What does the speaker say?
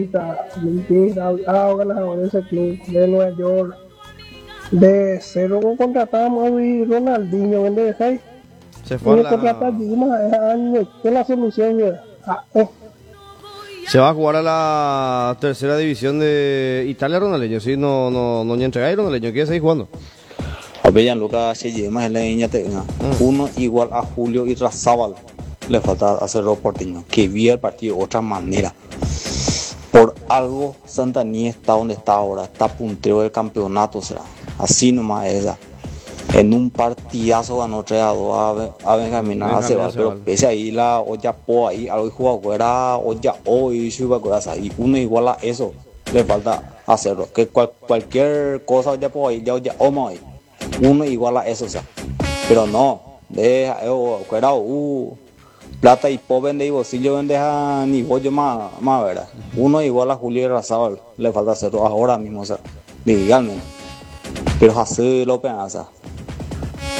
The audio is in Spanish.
ha ganado en ese club de Nueva York. De cero contratamos a Ronaldinho, ¿vendés? Se fue a Y contratar la... Dima es año, que es la solución. Se va a jugar a la tercera división de Italia, Ronaldinho. Sí, no ni entregáis, Ronaldinho. ¿Quiere seguir jugando? A Gianluca se lleva en la niña tenga. Uno igual a Julio y Razábal. Le falta hacer dos partidos. Que vía el partido de otra manera. Por algo, Santaní está donde está ahora. Está puntero del campeonato, o sea. Así nomás es ella. En un partidazo ganó 3-2 a Benjamín Acebal, pero pese ahí la olla po ahí, algo jugó fuera, olla hoy, suba cosas y uno igual a eso, le falta hacerlo, que cualquier cosa olla po ahí, ya olla homo ahí, uno igual a eso, o sea, pero no, deja, fuera, plata y po vende y bolsillo vende a ni bollo más, verdad, uno igual a Julio Razabal, le falta hacerlo ahora mismo, o sea, díganme, pero hacerlo pedazo.